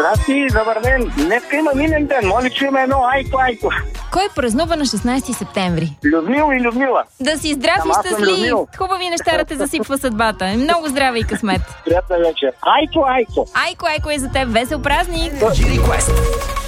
Здрасти, добър ден. Днеска има минен ден. Моля, чуем едно айко. Кой празнува на 16 септември? Людмил и Людмила. Да си здрав и щастлив! Хубави неща да те засипва съдбата. Много здраве и късмет! Приятна вечер. Айко. Айко е за теб. Весел празник! G-Request.